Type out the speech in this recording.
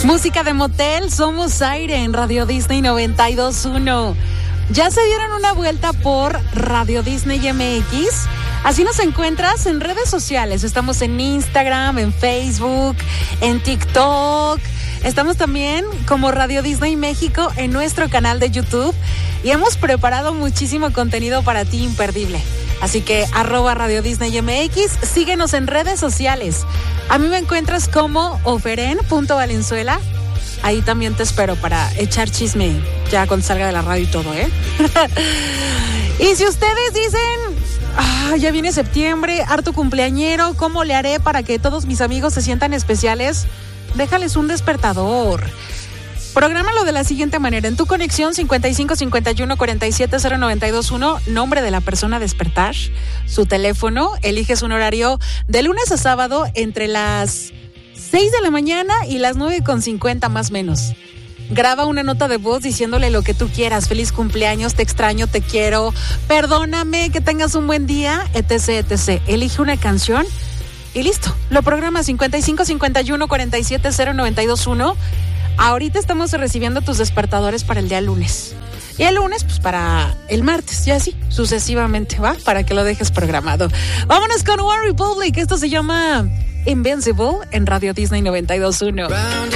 Música de motel, somos aire en Radio Disney 92.1. Ya se dieron una vuelta por Radio Disney MX. Así nos encuentras en redes sociales. Estamos en Instagram, en Facebook, en TikTok. Estamos también como Radio Disney México en nuestro canal de YouTube. Y hemos preparado muchísimo contenido para ti imperdible. Así que @Radio Disney MX, síguenos en redes sociales. A mí me encuentras como oferen.valenzuela. Ahí también te espero para echar chisme ya cuando salga de la radio y todo, ¿eh? Y si ustedes dicen, ya viene septiembre, harto cumpleañero, ¿cómo le haré para que todos mis amigos se sientan especiales? Déjales un despertador. Prográmalo de la siguiente manera. En tu conexión 55 51 47 0921, nombre de la persona a despertar, su teléfono, eliges un horario de lunes a sábado entre las 6 de la mañana y las 9:50 más o menos. Graba una nota de voz diciéndole lo que tú quieras. Feliz cumpleaños, te extraño, te quiero, perdóname, que tengas un buen día, etc, etc. Elige una canción y listo. Lo programa 55 51 47 0921. Ahorita estamos recibiendo tus despertadores para el día lunes. Y el lunes, pues para el martes, y así, sucesivamente, ¿va? Para que lo dejes programado. Vámonos con One Republic. Esto se llama Invincible en Radio Disney 92.1.